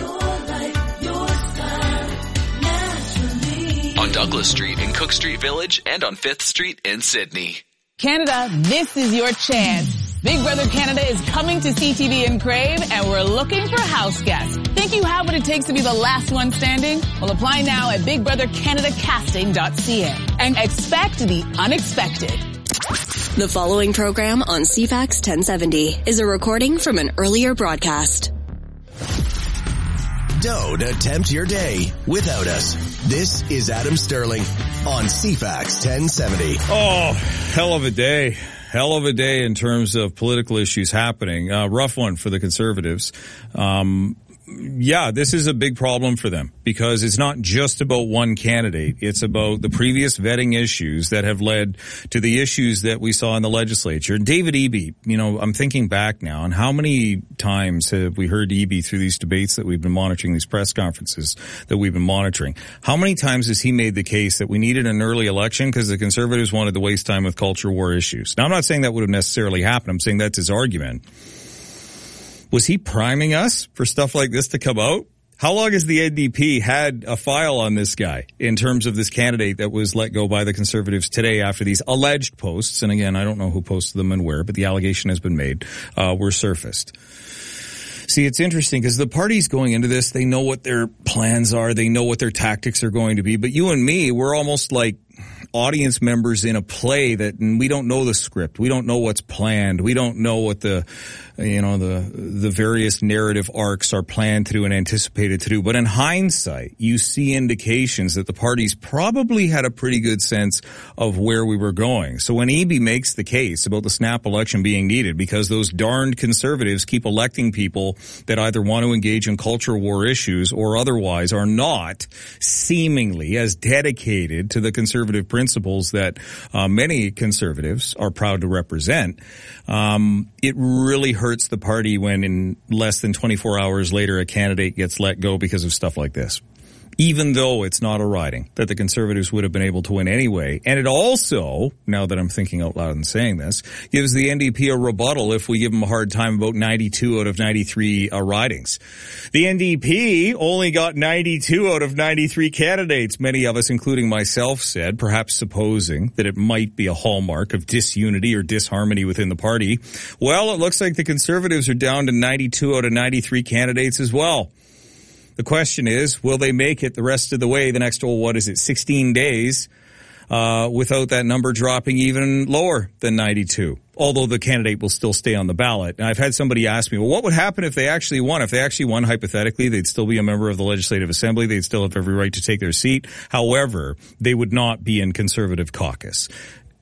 On Douglas Street in Cook Street Village and on fifth Street in Sydney. Canada, this is your chance. Big Brother Canada is coming to C T V in Crave, and we're looking for house guests. Think you have what it takes to be the last one standing? Well, apply now at big brother canada casting dot c a and expect the unexpected. The following program on C FAX ten seventy is a recording from an earlier broadcast. Don't attempt your day without us. This is Adam Sterling on C FAX ten seventy. Oh, hell of a day. Hell of a day in terms of political issues happening. Uh, rough one for the Conservatives. Um, yeah, this is a big problem for them because it's not just about one candidate. It's about the previous vetting issues that have led to the issues that we saw in the legislature. And David Eby, you know, I'm thinking back now, and how many times have we heard Eby through these debates that we've been monitoring, these press conferences that we've been monitoring? How many times has he made the case that we needed an early election because the Conservatives wanted to waste time with culture war issues? Now, I'm not saying that would have necessarily happened. I'm saying that's his argument. Was he priming us for stuff like this to come out? How long has the N D P had a file on this guy in terms of this candidate that was let go by the Conservatives today after these alleged posts? And again, I don't know who posted them and where, but the allegation has been made, uh, were surfaced. See, it's interesting because the parties going into this, they know what their plans are. They know what their tactics are going to be. But you and me, we're almost like audience members in a play that, and we don't know the script. We don't know what's planned. We don't know what the, you know, the, the various narrative arcs are planned to do and anticipated to do. But in hindsight, you see indications that the parties probably had a pretty good sense of where we were going. So when Eby makes the case about the snap election being needed because those darned Conservatives keep electing people that either want to engage in culture war issues or otherwise are not seemingly as dedicated to the conservative principles that uh, many Conservatives are proud to represent, um, it really hurts the party when in less than twenty-four hours later a candidate gets let go because of stuff like this. Even though it's not a riding that the Conservatives would have been able to win anyway. And it also, now that I'm thinking out loud and saying this, gives the N D P a rebuttal if we give them a hard time about ninety-two out of ninety-three uh, ridings. The N D P only got ninety-two out of ninety-three candidates. Many of us, including myself, said, perhaps supposing that it might be a hallmark of disunity or disharmony within the party. Well, it looks like the Conservatives are down to ninety-two out of ninety-three candidates as well. The question is, will they make it the rest of the way the next, oh, what is it, sixteen days, uh, without that number dropping even lower than ninety-two? Although the candidate will still stay on the ballot. And I've had somebody ask me, well, what would happen if they actually won? If they actually won, hypothetically, they'd still be a member of the Legislative Assembly. They'd still have every right to take their seat. However, they would not be in Conservative caucus.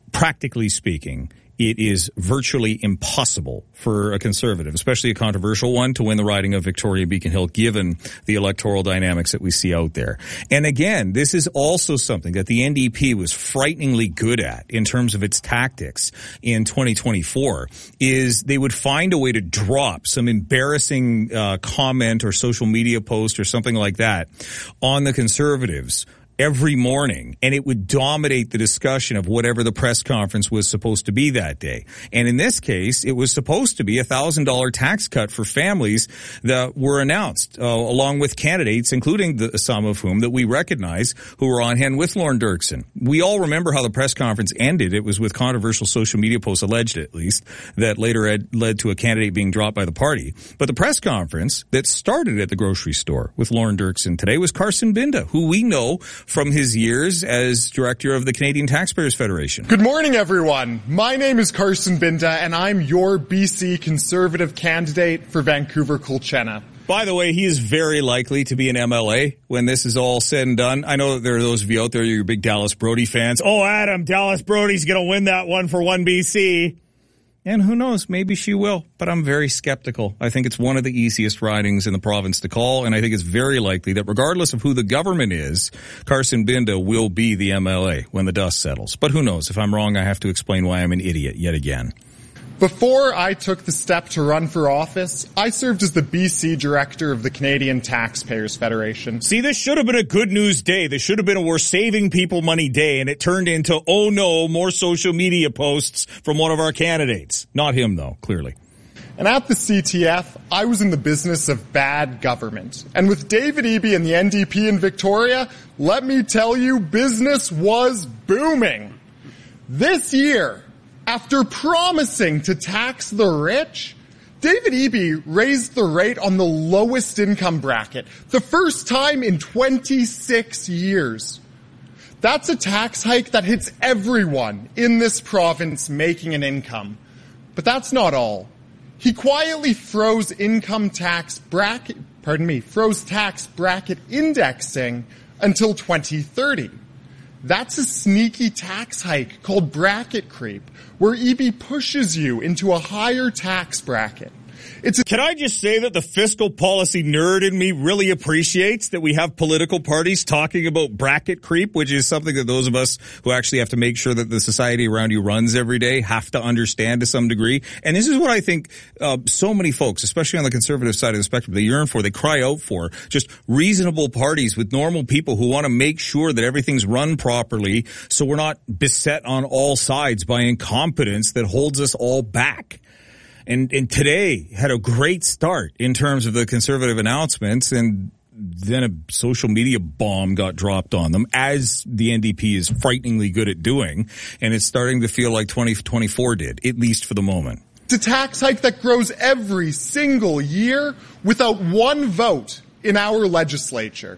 practically speaking, it is virtually impossible for a Conservative, especially a controversial one, to win the riding of Victoria Beacon Hill, given the electoral dynamics that we see out there. And again, this is also something that the N D P was frighteningly good at in terms of its tactics in twenty twenty-four, is they would find a way to drop some embarrassing uh, comment or social media post or something like that on the Conservatives every morning, and it would dominate the discussion of whatever the press conference was supposed to be that day. And in this case, it was supposed to be a one thousand dollars tax cut for families that were announced, uh, along with candidates, including the, some of whom that we recognize, who were on hand with Lorne Dirksen. We all remember how the press conference ended. It was with controversial social media posts, alleged at least, that later had led to a candidate being dropped by the party. But the press conference that started at the grocery store with Lorne Dirksen today was Carson Binda, who we know from his years as director of the Canadian Taxpayers Federation. Good morning, everyone. My name is Carson Binda, and I'm your B C Conservative candidate for Vancouver-Colchena. By the way, he is very likely to be an M L A when this is all said and done. I know that there are those of you out there, you're big Dallas Brody fans. Oh, Adam, Dallas Brody's going to win that one for one B C. And who knows, maybe she will, but I'm very skeptical. I think it's one of the easiest ridings in the province to call, and I think it's very likely that regardless of who the government is, Carson Binda will be the M L A when the dust settles. But who knows? If I'm wrong, I have to explain why I'm an idiot yet again. Before I took the step to run for office, I served as the B C director of the Canadian Taxpayers Federation. See, this should have been a good news day. This should have been a we're saving people money day, and it turned into, oh no, more social media posts from one of our candidates. Not him, though, clearly. And at the C T F, I was in the business of bad government. And with David Eby and the N D P in Victoria, let me tell you, business was booming. This year, after promising to tax the rich, David Eby raised the rate on the lowest income bracket, the first time in twenty-six years. That's a tax hike that hits everyone in this province making an income. But that's not all. He quietly froze income tax bracket, pardon me, froze tax bracket indexing until twenty thirty. That's a sneaky tax hike called bracket creep, where Eby pushes you into a higher tax bracket. It's a- Can I just say that the fiscal policy nerd in me really appreciates that we have political parties talking about bracket creep, which is something that those of us who actually have to make sure that the society around you runs every day have to understand to some degree. And this is what I think uh, so many folks, especially on the conservative side of the spectrum, they yearn for, they cry out for, just reasonable parties with normal people who want to make sure that everything's run properly so we're not beset on all sides by incompetence that holds us all back. And, and today had a great start in terms of the conservative announcements, and then a social media bomb got dropped on them, as the N D P is frighteningly good at doing, and it's starting to feel like twenty twenty-four did, at least for the moment. It's a tax hike that grows every single year without one vote in our legislature.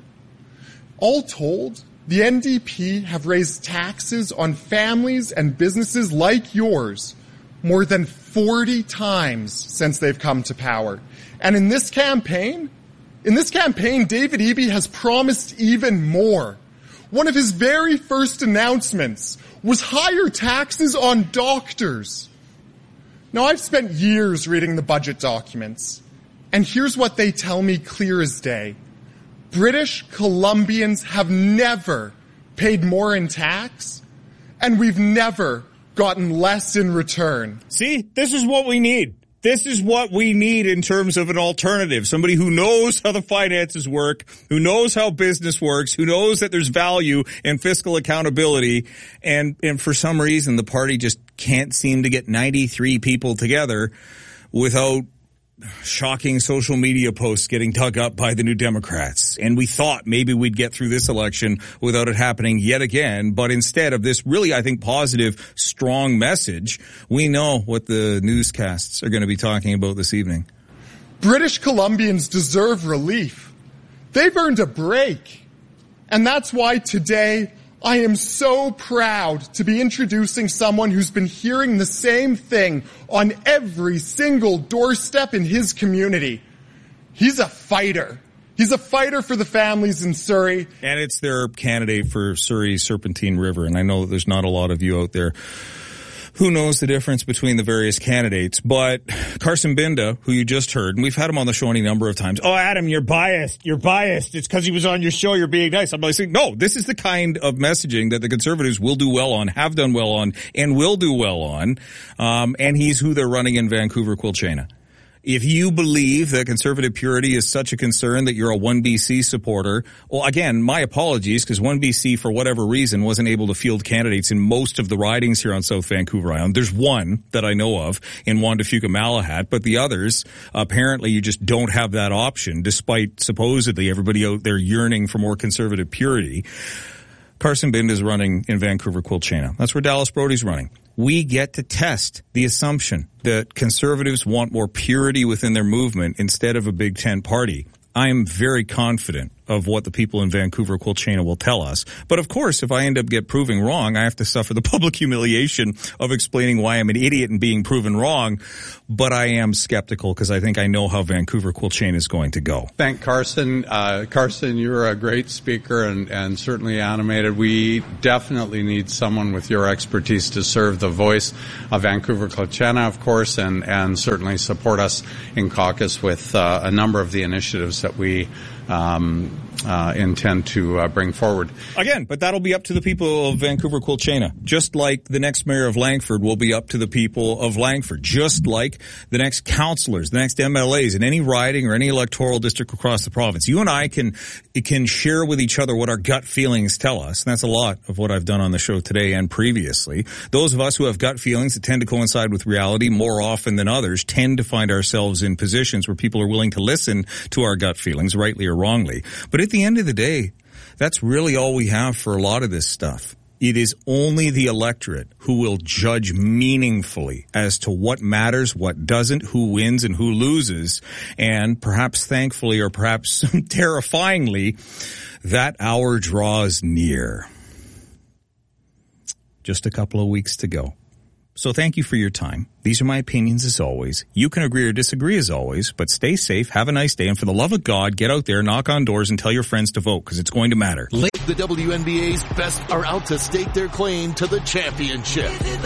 All told, the N D P have raised taxes on families and businesses like yours more than forty times since they've come to power. And in this campaign, in this campaign, David Eby has promised even more. One of his very first announcements was higher taxes on doctors. Now, I've spent years reading the budget documents, and here's what they tell me clear as day. British Columbians have never paid more in tax, and we've never gotten less in return. See, this is what we need. This is what we need in terms of an alternative. Somebody who knows how the finances work, who knows how business works, who knows that there's value in fiscal accountability. And, and for some reason, the party just can't seem to get ninety-three people together without shocking social media posts getting dug up by the New Democrats. And we thought maybe we'd get through this election without it happening yet again. But instead of this really, I think, positive, strong message, we know what the newscasts are going to be talking about this evening. British Columbians deserve relief. They've earned a break. And that's why today I am so proud to be introducing someone who's been hearing the same thing on every single doorstep in his community. He's a fighter. He's a fighter for the families in Surrey. And it's their candidate for Surrey Serpentine River. And I know that there's not a lot of you out there who knows the difference between the various candidates. But Carson Binda, who you just heard, and we've had him on the show any number of times. Oh, Adam, you're biased. You're biased. It's because he was on your show. You're being nice. I'm like saying, no, this is the kind of messaging that the Conservatives will do well on, have done well on, and will do well on. Um, and he's who they're running in Vancouver, Quilchena. If you believe that conservative purity is such a concern that you're a one B C supporter, well, again, my apologies, because one B C, for whatever reason, wasn't able to field candidates in most of the ridings here on South Vancouver Island. There's one that I know of in Wanda Fuka Malahat, but the others, apparently you just don't have that option, despite supposedly everybody out there yearning for more conservative purity. Carson Binda is running in Vancouver, Quilchena. That's where Dallas Brody's running. We get to test the assumption that conservatives want more purity within their movement instead of a Big Ten party. I am very confident of what the people in Vancouver, Quilchena will tell us. But of course, if I end up get proving wrong, I have to suffer the public humiliation of explaining why I'm an idiot and being proven wrong. But I am skeptical because I think I know how Vancouver, Quilchena is going to go. Thank Carson. Uh, Carson, you're a great speaker and, and certainly animated. We definitely need someone with your expertise to serve the voice of Vancouver, Quilchena, of course, and, and certainly support us in caucus with uh, a number of the initiatives that we um, uh, intend to uh, bring forward. Again, but that'll be up to the people of Vancouver, Quilchena. Just like the next mayor of Langford will be up to the people of Langford. Just like the next councillors, the next M L As in any riding or any electoral district across the province. You and I can can share with each other what our gut feelings tell us. And that's a lot of what I've done on the show today and previously. Those of us who have gut feelings that tend to coincide with reality more often than others tend to find ourselves in positions where people are willing to listen to our gut feelings, rightly or wrongly. But at the end of the day, that's really all we have for a lot of this stuff. It is only the electorate who will judge meaningfully as to what matters, what doesn't, who wins and who loses. And perhaps thankfully or perhaps terrifyingly, that hour draws near. Just a couple of weeks to go. So thank you for your time. These are my opinions as always. You can agree or disagree as always, but stay safe, have a nice day, and for the love of God, get out there, knock on doors, and tell your friends to vote, because it's going to matter. The W N B A's best are out to stake their claim to the championship.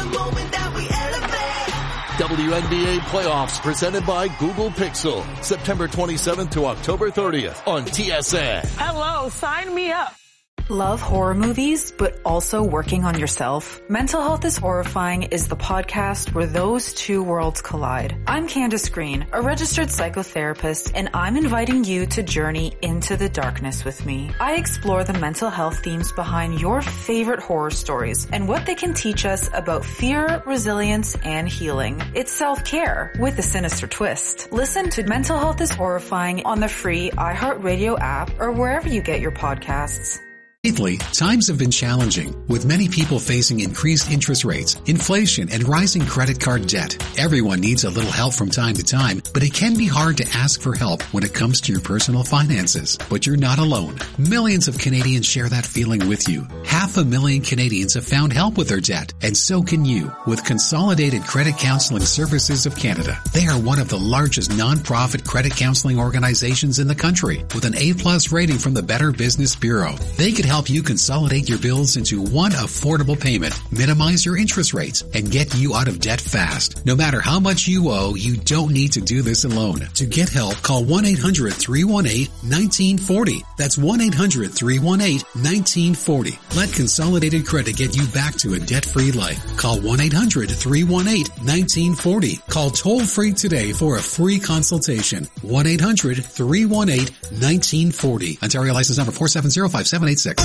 W N B A playoffs presented by Google Pixel, September twenty-seventh to October thirtieth on T S N. Hello, sign me up. Love horror movies, but also working on yourself? Mental Health is Horrifying is the podcast where those two worlds collide. I'm Candace Green, a registered psychotherapist, and I'm inviting you to journey into the darkness with me. I explore the mental health themes behind your favorite horror stories and what they can teach us about fear, resilience, and healing. It's self-care with a sinister twist. Listen to Mental Health is Horrifying on the free iHeartRadio app or wherever you get your podcasts. Lately, times have been challenging, with many people facing increased interest rates, inflation, and rising credit card debt. Everyone needs a little help from time to time, but it can be hard to ask for help when it comes to your personal finances. But you're not alone. Millions of Canadians share that feeling with you. Half a million Canadians have found help with their debt, and so can you, with Consolidated Credit Counseling Services of Canada. They are one of the largest non-profit credit counseling organizations in the country, with an A-plus rating from the Better Business Bureau. They could help help you consolidate your bills into one affordable payment, minimize your interest rates, and get you out of debt fast. No matter how much you owe, you don't need to do this alone. To get help, call one eight hundred three one eight one nine four zero. That's one eight hundred three one eight one nine four zero. Let Consolidated Credit get you back to a debt-free life. Call one eight hundred three one eight one nine four zero. Call toll-free today for a free consultation. one eight hundred three one eight one nine four zero. Ontario license number four seven zero five seven eight six.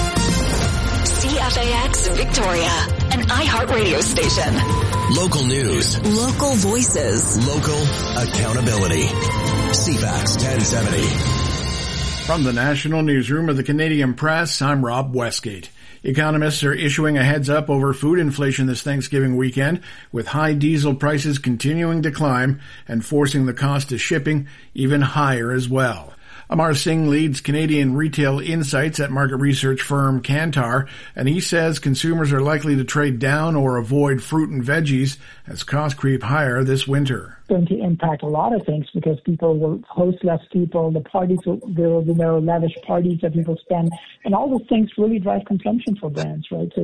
C F A X Victoria, an iHeartRadio station. Local news. Local voices. Local accountability. C FAX ten seventy. From the National Newsroom of the Canadian Press, I'm Rob Westgate. Economists are issuing a heads-up over food inflation this Thanksgiving weekend, with high diesel prices continuing to climb and forcing the cost of shipping even higher as well. Amar Singh leads Canadian retail insights at market research firm Kantar, and he says consumers are likely to trade down or avoid fruit and veggies as costs creep higher this winter. Going to impact a lot of things because people will host less people, the parties will, there will be no lavish parties that people spend, and all those things really drive consumption for brands, right? So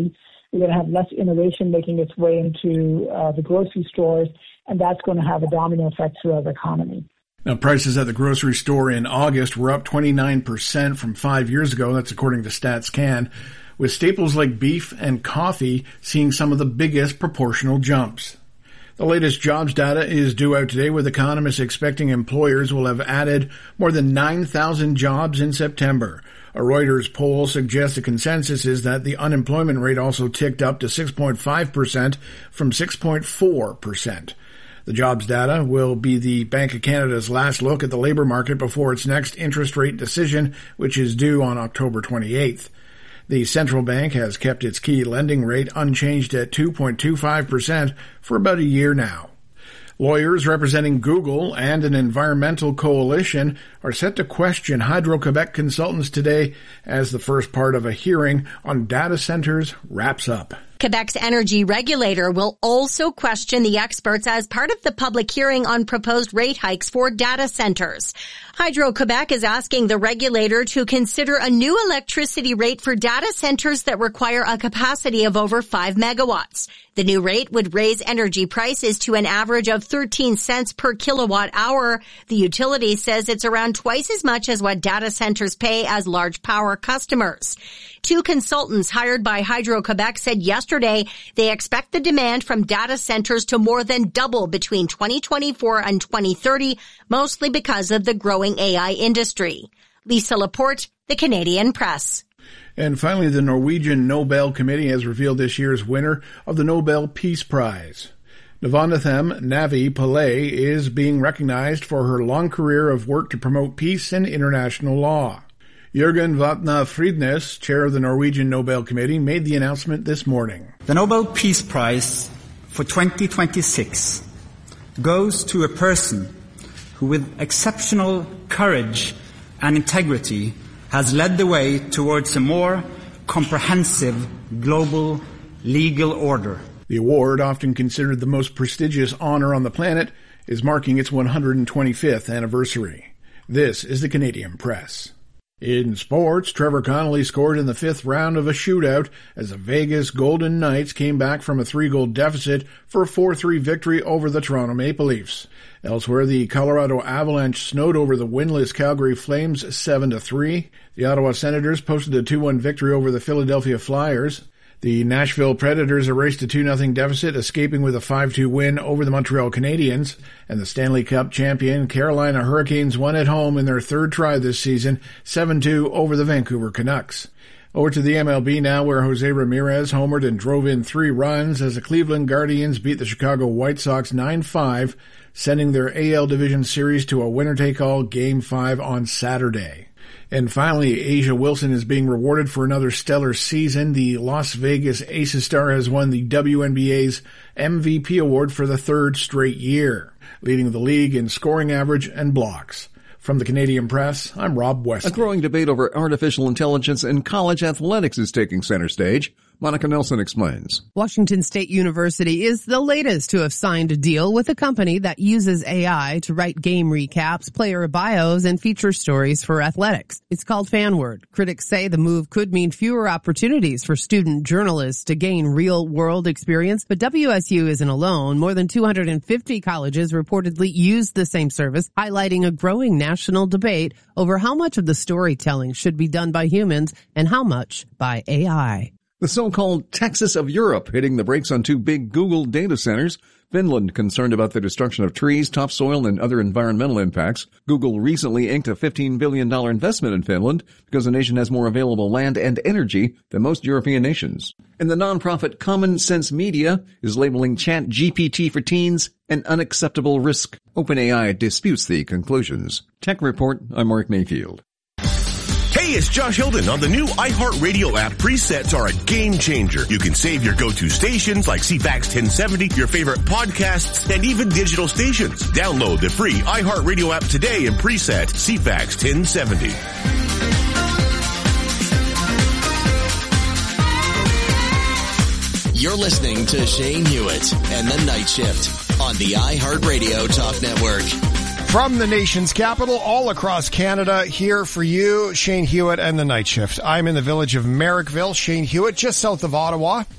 We're going to have less innovation making its way into uh, the grocery stores, and that's going to have a domino effect throughout the economy. Now, prices at the grocery store in August were up twenty-nine percent from five years ago. That's according to StatsCan, with staples like beef and coffee seeing some of the biggest proportional jumps. The latest jobs data is due out today, with economists expecting employers will have added more than nine thousand jobs in September. A Reuters poll suggests the consensus is that the unemployment rate also ticked up to six point five percent from six point four percent. The jobs data will be the Bank of Canada's last look at the labor market before its next interest rate decision, which is due on October twenty-eighth. The central bank has kept its key lending rate unchanged at two point two five percent for about a year now. Lawyers representing Google and an environmental coalition are set to question Hydro-Quebec consultants today as the first part of a hearing on data centers wraps up. Quebec's energy regulator will also question the experts as part of the public hearing on proposed rate hikes for data centers. Hydro-Quebec is asking the regulator to consider a new electricity rate for data centers that require a capacity of over five megawatts. The new rate would raise energy prices to an average of thirteen cents per kilowatt hour. The utility says it's around twice as much as what data centers pay as large power customers. Two consultants hired by Hydro-Quebec said yesterday they expect the demand from data centers to more than double between twenty twenty-four and twenty thirty, mostly because of the growing A I industry. Lisa Laporte, The Canadian Press. And finally, the Norwegian Nobel Committee has revealed this year's winner of the Nobel Peace Prize. Navonathem Navi Pillay is being recognized for her long career of work to promote peace and international law. Jørgen Vatna Fridnes, chair of the Norwegian Nobel Committee, made the announcement this morning. The Nobel Peace Prize for twenty twenty-six goes to a person who, with exceptional courage and integrity, has led the way towards a more comprehensive global legal order. The award, often considered the most prestigious honor on the planet, is marking its one hundred twenty-fifth anniversary. This is the Canadian Press. In sports, Trevor Connolly scored in the fifth round of a shootout as the Vegas Golden Knights came back from a three-goal deficit for a four three victory over the Toronto Maple Leafs. Elsewhere, the Colorado Avalanche snowed over the winless Calgary Flames seven to three. The Ottawa Senators posted a two one victory over the Philadelphia Flyers. The Nashville Predators erased a two nothing deficit, escaping with a five two win over the Montreal Canadiens. And the Stanley Cup champion Carolina Hurricanes won at home in their third try this season, seven two over the Vancouver Canucks. Over to the M L B now, where Jose Ramirez homered and drove in three runs as the Cleveland Guardians beat the Chicago White Sox nine five, sending their A L Division Series to a winner-take-all Game five on Saturday. And finally, Asia Wilson is being rewarded for another stellar season. The Las Vegas Aces star has won the W N B A's M V P award for the third straight year, leading the league in scoring average and blocks. From the Canadian Press, I'm Rob West. A growing debate over artificial intelligence in college athletics is taking center stage. Monica Nelson explains. Washington State University is the latest to have signed a deal with a company that uses A I to write game recaps, player bios, and feature stories for athletics. It's called FanWord. Critics say the move could mean fewer opportunities for student journalists to gain real-world experience, but W S U isn't alone. More than two hundred fifty colleges reportedly use the same service, highlighting a growing national debate over how much of the storytelling should be done by humans and how much by A I. The so-called Texas of Europe hitting the brakes on two big Google data centers. Finland concerned about the destruction of trees, topsoil, and other environmental impacts. Google recently inked a fifteen billion dollars investment in Finland because the nation has more available land and energy than most European nations. And the nonprofit Common Sense Media is labeling Chat G P T for teens an unacceptable risk. OpenAI disputes the conclusions. Tech Report, I'm Mark Mayfield. Hey, it's Josh Hilden. On the new iHeartRadio app, presets are a game changer. You can save your go-to stations like C FAX ten seventy, your favorite podcasts, and even digital stations. Download the free iHeartRadio app today and preset C FAX ten seventy. You're listening to Shane Hewitt and the Night Shift on the iHeartRadio Talk Network. From the nation's capital, all across Canada, here for you, Shane Hewitt and the Night Shift. I'm in the village of Merrickville. Shane Hewitt, just south of Ottawa.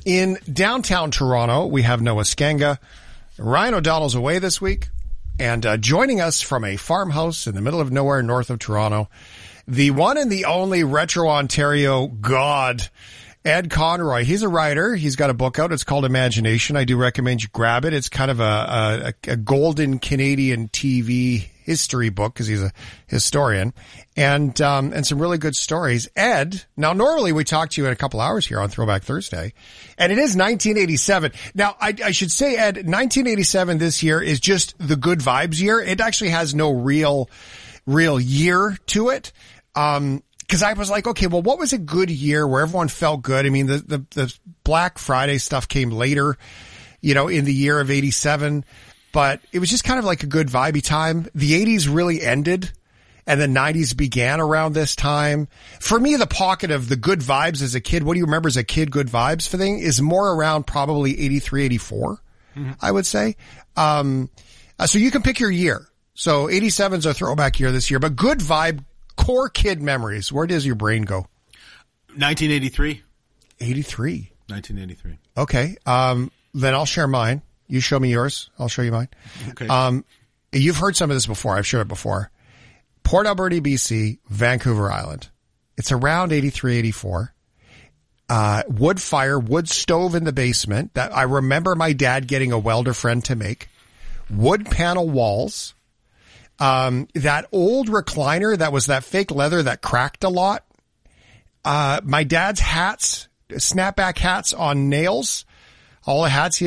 in downtown Toronto, we have Noah Skenga. Ryan O'Donnell's away this week, and uh, joining us from a farmhouse in the middle of nowhere north of Toronto, the one and the only Retro Ontario god, Ed Conroy. He's a writer. He's got a book out. It's called Imagination. I do recommend you grab it. It's kind of a, a, a golden Canadian T V history book because he's a historian, and um, and some really good stories. Ed, now normally we talk to you in a couple hours here on Throwback Thursday, and it is nineteen eighty-seven. Now I, I should say, Ed, nineteen eighty-seven this year is just the good vibes year. It actually has no real, real year to it. Um, Cause I was like, okay, well, what was a good year where everyone felt good? I mean, the, the, the Black Friday stuff came later, you know, in the year of eighty-seven, but it was just kind of like a good vibey time. The eighties really ended and the nineties began around this time. For me, the pocket of the good vibes as a kid, what do you remember as a kid, good vibes for thing is more around probably eighty-three, eighty-four, mm-hmm. I would say. Um, uh, so you can pick your year. So eighty-seven's a throwback year this year, but good vibe, core kid memories. Where does your brain go? nineteen eighty-three. eighty-three. nineteen eighty-three. Okay. Um, then I'll share mine. You show me yours. I'll show you mine. Okay. Um, you've heard some of this before. I've shared it before. Port Alberni, B C, Vancouver Island. It's around eighty-three, eighty-four. Uh, wood fire, wood stove in the basement that I remember my dad getting a welder friend to make. Wood panel walls. Um, that old recliner that was that fake leather that cracked a lot. Uh, my dad's hats, snapback hats on nails. All the hats he